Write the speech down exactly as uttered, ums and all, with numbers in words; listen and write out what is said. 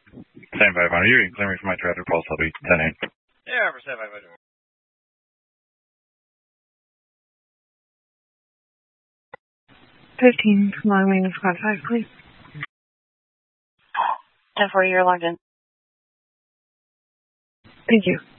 Stand by, Bonner. You can clear me for my traffic pulse. I'll be ten eight. Yeah, for stand by, Bonner. fifteen, long wing squad five, please. ten four, you're logged in. Thank you.